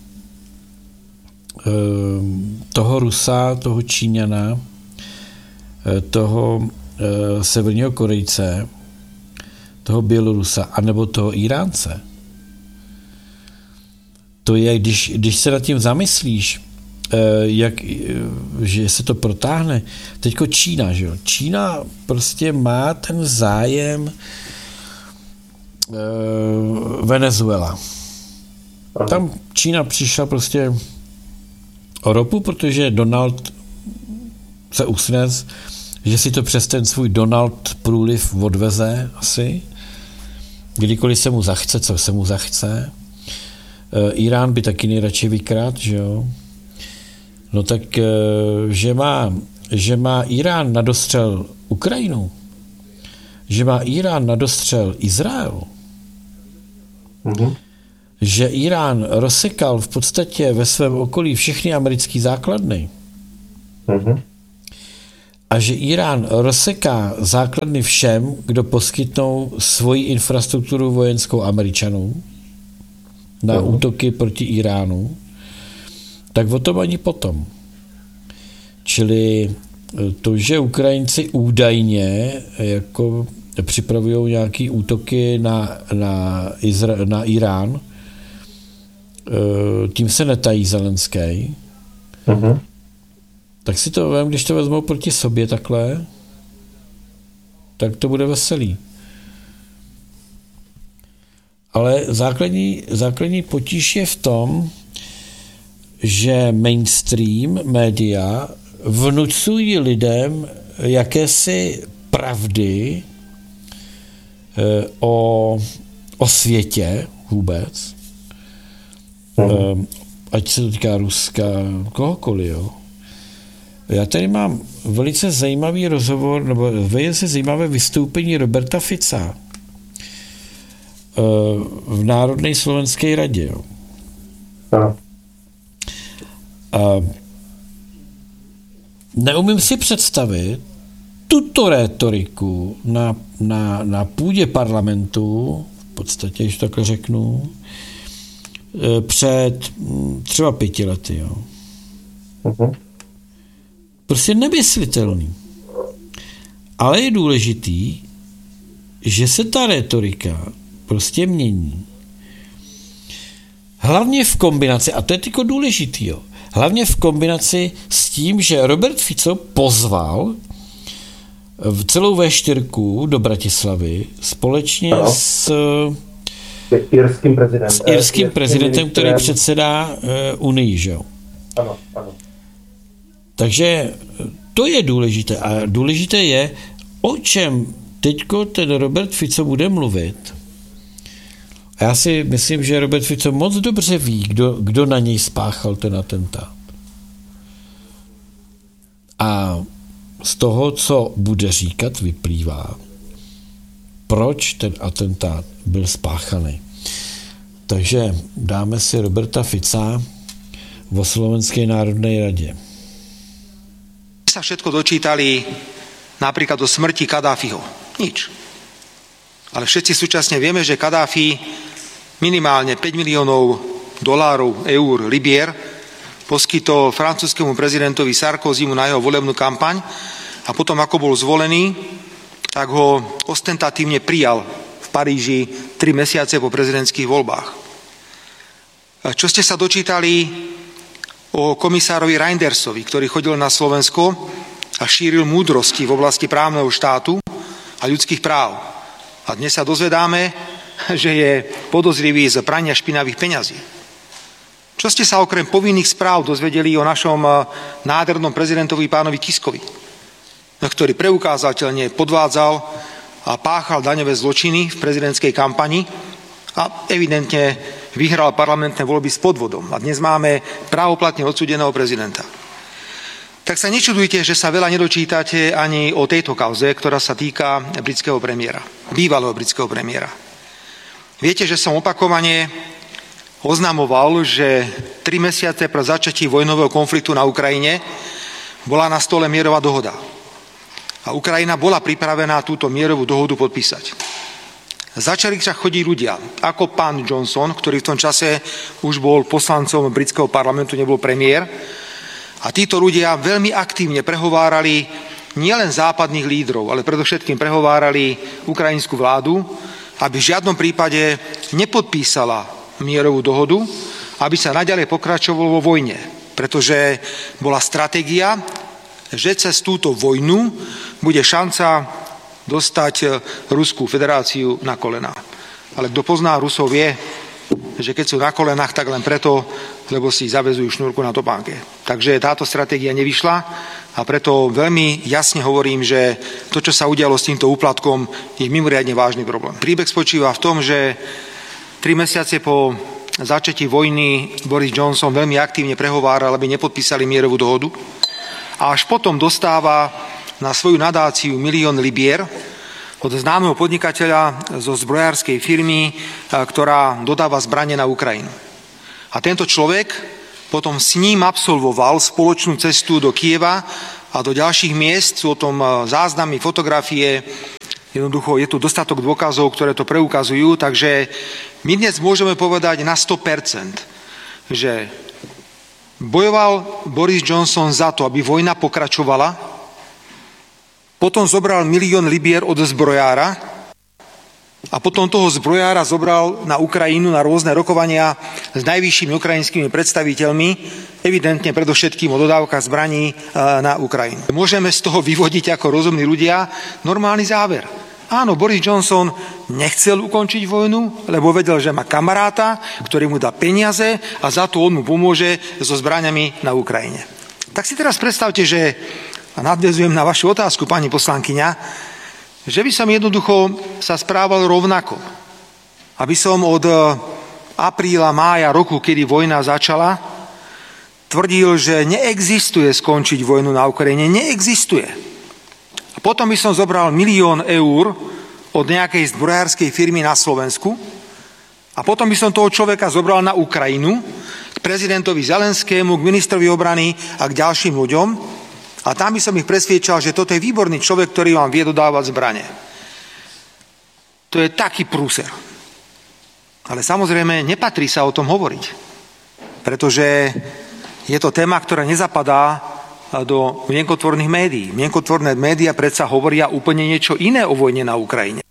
toho Rusa, toho Číňana, toho severního Korejce, toho Bělorusa, anebo toho Iránce. To je, když, když se nad tím zamyslíš, jak, že se to protáhne. Teďko Čína, že jo? Čína prostě má ten zájem Venezuela. Tam Čína přišla prostě o ropu, protože Donald se usnes, že si to přes ten svůj Donald průliv odveze asi, kdykoliv se mu zachce, co se mu zachce. Irán by taky nejradši vykrát, že jo. No tak, že má že má Irán na dostřel Ukrajinu, že má Irán na dostřel Izrael, mm-hmm. že Irán rozsekal v podstatě ve svém okolí všechny americké základny mm-hmm. a že Irán rozseká základny všem, kdo poskytnou svoji infrastrukturu vojenskou Američanům na mm-hmm. útoky proti Iránu, tak o tom ani potom. Čili to, že Ukrajinci údajně jako připravují nějaké útoky na, na, Izra- na Irán, tím se netají Zelenský. Uh-huh. Tak si to vem, když to vezmou proti sobě takhle, tak to bude veselý. Ale základní, základní potíž je v tom, že mainstream média vnucují lidem jakési pravdy o, o světě vůbec, mm. ať se to týká Ruska, kohokoliv, jo. Já tady mám velice zajímavý rozhovor, nebo velice zajímavé vystoupení Roberta Fica v Národnej slovenskej radě, jo. Mm. A neumím si představit tuto rétoriku na, na, na půdě parlamentu, v podstatě, když takhle řeknu, před třeba pěti lety. Jo. Uh-huh. Prostě nemyslitelný. Ale je důležitý, že se ta rétorika prostě mění. Hlavně v kombinaci, a to je tyko důležitý, jo, hlavně v kombinaci s tím, že Robert Fico pozval v celou vé čtyři do Bratislavy společně ano. s irským prezidentem, s irským prezidentem který předsedá uh, Unii, že jo? Ano, ano. Takže to je důležité. A důležité je, o čem teďko ten Robert Fico bude mluvit. A já si myslím, že Robert Fico moc dobře ví, kdo, kdo na něj spáchal ten atentát. A z toho, co bude říkat, vyplývá, proč ten atentát byl spáchaný. Takže dáme si Roberta Fica vo Slovenskej národnej rade. Sa všetko dočítali napríklad do smrti Kadáfiho. Nič. Ale všetci súčasne vieme, že Kadáfi minimálne päť miliónov dolárov, eur, libier poskytol francúzskému prezidentovi Sarkozymu na jeho volebnú kampaň a potom, ako bol zvolený, tak ho ostentatívne prijal v Paríži tri mesiace po prezidentských voľbách. Čo ste sa dočítali o komisárovi Reindersovi, ktorý chodil na Slovensko a šíril múdrosti v oblasti právneho štátu a ľudských práv. A dnes sa dozvedáme, že je podozrivý z prania špinavých peňazí. Čo ste sa okrem povinných správ dozvedeli o našom nádhernom prezidentovi pánovi Kiskovi, ktorý preukázateľne podvádzal a páchal daňové zločiny v prezidentskej kampani a evidentne vyhral parlamentné voľby s podvodom. A dnes máme právoplatne odsúdeného prezidenta. Tak sa nečudujte, že sa veľa nedočítate ani o tejto kauze, ktorá sa týka britského premiéra, bývalého britského premiéra. Viete, že som opakovane oznamoval, že tri mesiace pred začatí vojnového konfliktu na Ukrajine bola na stole mierová dohoda. A Ukrajina bola pripravená túto mierovú dohodu podpísať. Začali však chodiť ľudia, ako pán Johnson, ktorý v tom čase už bol poslancom britského parlamentu, nebol premiér. A títo ľudia veľmi aktívne prehovárali nielen západných lídrov, ale predovšetkým prehovárali ukrajinskú vládu, aby v žiadnom prípade nepodpísala mierovú dohodu, aby sa naďalej pokračovalo vo vojne. Pretože bola stratégia, že cez túto vojnu bude šanca dostať Ruskú federáciu na kolená. Ale kto pozná Rusov vie, že keď sú na kolenách, tak len preto, lebo si zavezujú šnúrku na topánke. Takže táto stratégia nevyšla a preto veľmi jasne hovorím, že to, čo sa udialo s týmto úplatkom, je mimoriadne vážny problém. Príbeh spočíva v tom, že tri mesiace po začatí vojny Boris Johnson veľmi aktívne prehováral, aby nepodpísali mierovú dohodu. a až potom dostáva na svoju nadáciu milión libier od známeho podnikateľa zo zbrojárskej firmy, ktorá dodáva zbrane na Ukrajinu. A tento človek potom s ním absolvoval spoločnú cestu do Kieva a do ďalších miest. Sú o tom záznamy, fotografie. Jednoducho je tu dostatok dôkazov, ktoré to preukazujú. Takže my dnes môžeme povedať na sto percent, že bojoval Boris Johnson za to, aby vojna pokračovala, potom zobral milión libier od zbrojára, a potom toho zbrojára zobral na Ukrajinu na rôzne rokovania s najvyššími ukrajinskými predstaviteľmi, evidentne predovšetkým o dodávkach zbraní na Ukrajinu. Môžeme z toho vyvodiť ako rozumní ľudia normálny záver. Áno, Boris Johnson nechcel ukončiť vojnu, lebo vedel, že má kamaráta, ktorý mu dá peniaze a za to on mu pomôže so zbraňami na Ukrajine. Tak si teraz predstavte, že, a nadväzujem na vašu otázku, pani poslankyňa, že by som jednoducho sa správal rovnako. Aby som od apríla, mája roku, kedy vojna začala, tvrdil, že neexistuje skončiť vojnu na Ukrajine. Neexistuje. A potom by som zobral milión eur od nejakej zbrojárskej firmy na Slovensku a potom by som toho človeka zobral na Ukrajinu k prezidentovi Zelenskému, k ministrovi obrany a k ďalším ľuďom. A tam by som ich presviečal, že toto je výborný človek, ktorý vám vie dodávať zbrane. To je taký prúser. Ale samozrejme, nepatrí sa o tom hovoriť. Pretože je to téma, ktorá nezapadá do mienkotvorných médií. Mienkotvorné médiá predsa hovoria úplne niečo iné o vojne na Ukrajine.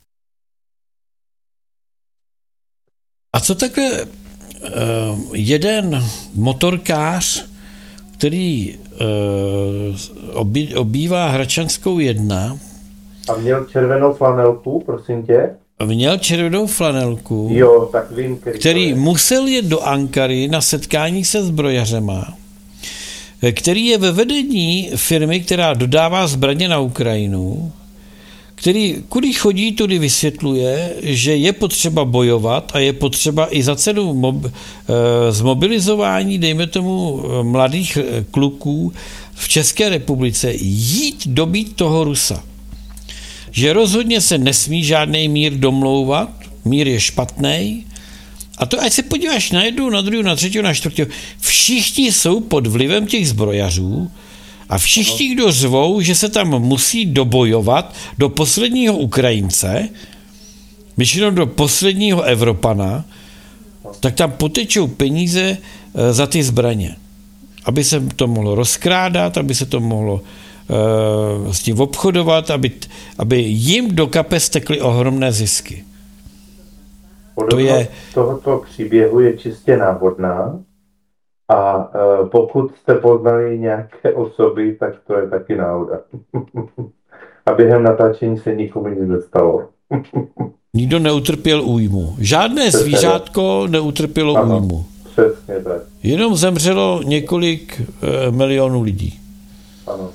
A co takhle uh, jeden motorkář, který uh, obí, obývá Hračanskou jedna. A měl červenou flanelku, prosím tě? Měl červenou flanelku, jo, tak vím, který, který musel jet do Ankary na setkání se zbrojařema, který je ve vedení firmy, která dodává zbraně na Ukrajinu, který kudy chodí, tudy vysvětluje, že je potřeba bojovat a je potřeba i za cenu mob, zmobilizování, dejme tomu, mladých kluků v České republice jít dobít toho Rusa. Že rozhodně se nesmí žádný mír domlouvat, mír je špatný. A to ať se podíváš na jednu, na druhou, na třetí, na čtvrtou. Všichni jsou pod vlivem těch zbrojařů a všichni, kdo řvou, že se tam musí dobojovat do posledního Ukrajince, většinou do posledního Evropana, tak tam potečou peníze za ty zbraně. Aby se to mohlo rozkrádat, aby se to mohlo uh, s tím obchodovat, aby, aby jim do kapes tekly ohromné zisky. Podobnost to je... tohoto příběhu je čistě náhodná a uh, pokud jste poznali nějaké osoby, tak to je taky náhoda. A během natáčení se nikomu nic nestalo. Nikdo neutrpěl újmu. Žádné přesně zvířátko tak. neutrpělo ano, újmu. Přesně tak. Jenom zemřelo několik e, milionů lidí. Ano.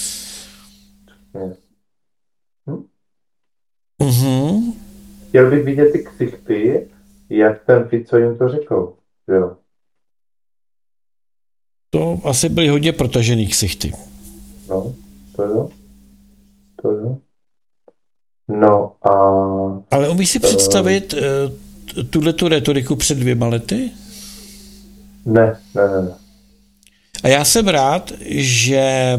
Hm? Mhm. Chtěl bych vidět ty ksichty, jak ten Fico jim to řekl. Jo. To asi byly hodně protažený ksichty. No, to jo. To jo. No a... Ale umíš si představit uh, tuhletu retoriku před dvěma lety? Ne, ne, ne. A já jsem rád, že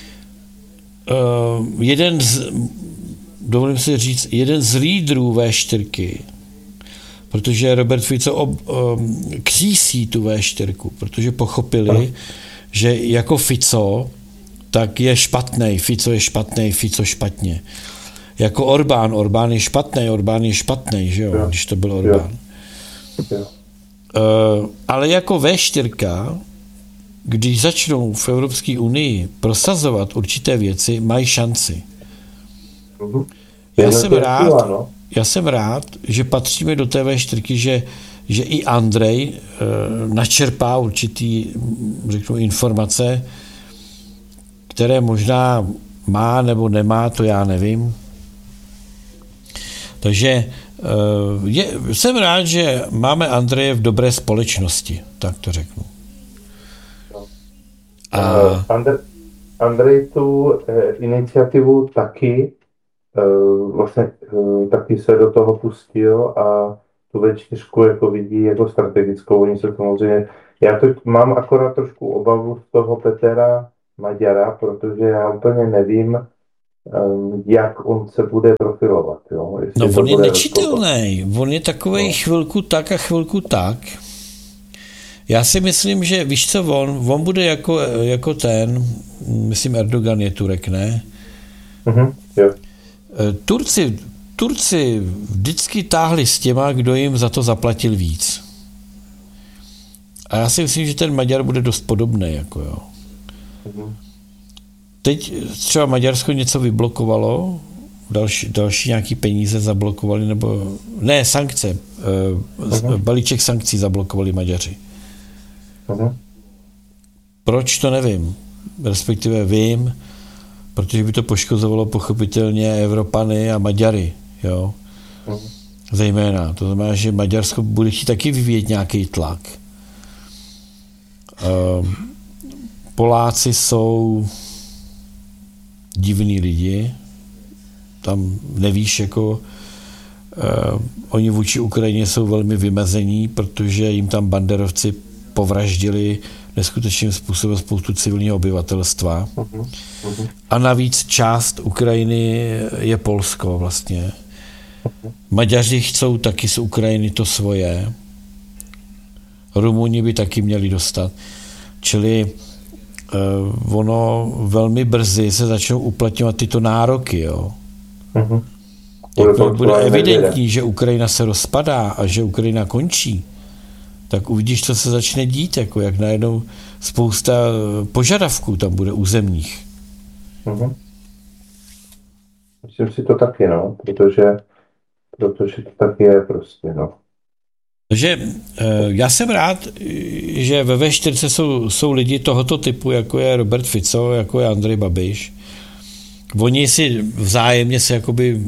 uh, jeden z, dovolím si říct, jeden z lídrů vé čtyřky, protože Robert Fico ob, um, křísí tu vé čtyři, protože pochopili, no. že jako Fico, tak je špatnej, Fico je špatnej, Fico špatně. Jako Orbán, Orbán je špatný, Orbán je špatný, že jo, jo. když to byl Orbán. Jo. Jo. Uh, ale jako vé čtyři, když začnou v Evropské unii prosazovat určité věci, mají šanci. Uh-huh. Já jsem rád, no? já jsem rád, že patříme do té vé čtyři, že, že i Andrej uh, načerpá určitý, řeknu, informace, které možná má nebo nemá, to já nevím. Takže je, jsem rád, že máme Andreje v dobré společnosti, tak to řeknu. A... Ander, Andrej tu eh, iniciativu taky eh, vlastně eh, taky se do toho pustil a tu vé čtyři jako vidí jako strategickou. Oni se samozřejmě, já to mám akorát trošku obavu z toho Petra Maďara, protože já úplně nevím, eh, jak on se bude profilovat. Jo? No Jestli to on je bude nečitelný, on je takovej No. chvilku tak a chvilku tak. Já si myslím, že víš co on, on bude jako, jako ten, myslím Erdogan je Turek, ne? Mhm, jo. Turci, Turci vždycky táhli s těma, kdo jim za to zaplatil víc. A já si myslím, že ten Maďar bude dost podobný, jako jo. Mhm. Teď třeba Maďarsko něco vyblokovalo, další, další nějaký peníze zablokovali, nebo ne, sankce, uh-huh. balíček sankcí zablokovali Maďaři. Uh-huh. Proč, to nevím. Respektive vím, protože by to poškozovalo pochopitelně Evropany a Maďary, jo. Uh-huh. Zejména. To znamená, že Maďarsko bude chtít taky vyvíjet nějaký tlak. Uh, Poláci jsou divní lidi, tam nevíš, jako uh, oni vůči Ukrajině jsou velmi vymezení, protože jim tam banderovci povraždili neskutečným způsobem spoustu civilního obyvatelstva. Uh-huh. Uh-huh. A navíc část Ukrajiny je Polsko vlastně. Uh-huh. Maďaři chcou taky z Ukrajiny to svoje. Rumuni by taky měli dostat. Čili uh, ono velmi brzy se začnou uplatňovat tyto nároky, jo. Uh-huh. Jak bude evidentní, že Ukrajina se rozpadá a že Ukrajina končí, tak uvidíš, co se začne dít, jako jak najednou spousta požadavků tam bude územních. Uh-huh. Myslím si to taky, no, protože, protože to tak je prostě, no. Takže já jsem rád, že ve vé čtyři jsou, jsou lidi tohoto typu, jako je Robert Fico, jako je Andrej Babiš. Oni si vzájemně se jakoby...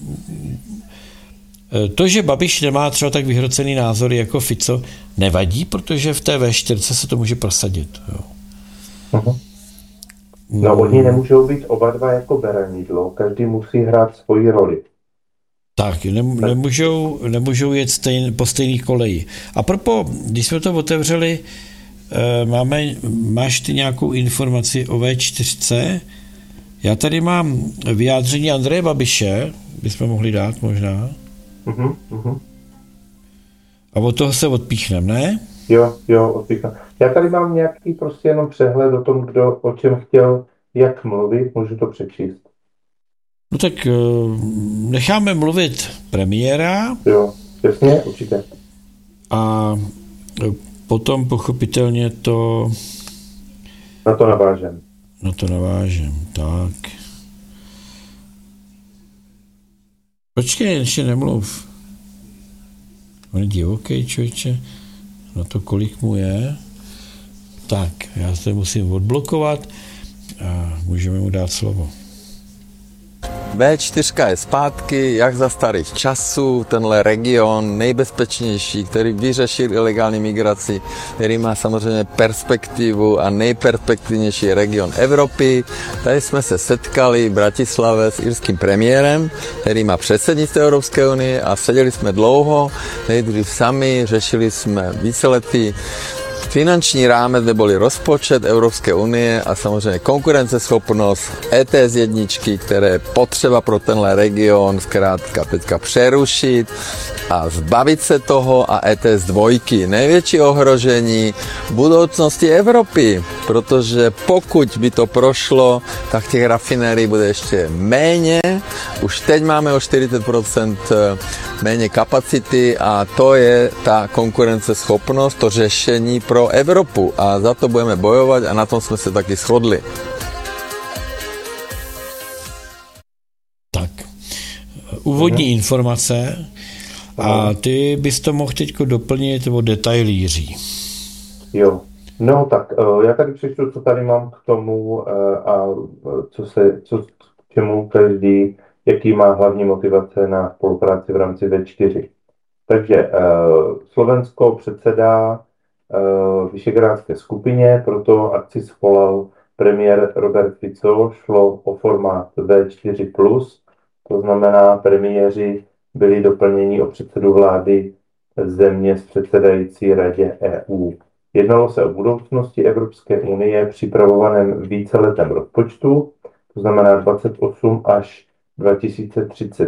To, že Babiš nemá třeba tak vyhrocený názory jako Fico, nevadí, protože v té vé čtyři se to může prosadit. Jo. Uh-huh. No, oni nemůžou být oba dva jako beranidlo, každý musí hrát svoji roli. Tak, ne, nemůžou, nemůžou jet stejn, po stejný koleji. A propo, když jsme to otevřeli, máme, máš ty nějakou informaci o vé čtyři? Já tady mám vyjádření Andreje Babiše, bychom mohli dát možná. Uh-huh, uh-huh. A od toho se odpíchneme, ne? Jo, jo, odpíchneme. Já tady mám nějaký prostě jenom přehled o tom, kdo o čem chtěl, jak mluvit, můžu to přečíst. No tak necháme mluvit premiéra. Jo, jasně, určitě. A potom pochopitelně to... Na to navážem. Na to navážem, tak. Počkej, ještě nemluv. On je divoký, člověče. Na to, kolik mu je. Tak, já se musím odblokovat a můžeme mu dát slovo. vé čtyři je zpátky, jak za starých časů, tenhle region nejbezpečnější, který vyřešil ilegální migraci, který má samozřejmě perspektivu a nejperspektivnější region Evropy. Tady jsme se setkali v Bratislave s irským premiérem, který má předsednictví Evropské unie a seděli jsme dlouho, nejdřív sami, řešili jsme víceletý finanční rámec, neboli rozpočet Evropské unie a samozřejmě konkurenceschopnost é té es jedničky, které je potřeba pro tenhle region zkrátka teďka přerušit a zbavit se toho a é té es dvojky. Největší ohrožení budoucnosti Evropy, protože pokud by to prošlo, tak těch rafinérií bude ještě méně. Už teď máme o čtyřicet procent méně kapacity a to je ta konkurenceschopnost, to řešení pro Evropu a za to budeme bojovat a na tom jsme se taky shodli. Tak, úvodní mhm. informace a ty bys to mohl teď doplnit o detailíří. Jo, no tak já tady přečtu, co tady mám k tomu a co se, co, k čemu každý, jaký má hlavní motivace na spolupráci v rámci vé čtyři. Takže Slovensko předsedá Vyšegrádské skupině, proto akci svolal premiér Robert Fico, šlo o formát V čtyři plus, to znamená, premiéři byli doplněni o předsedu vlády země s předsedající radě E U. Jednalo se o budoucnosti Evropské unie připravovaném víceletém rozpočtu, to znamená dvacet osm až dva tisíce třicet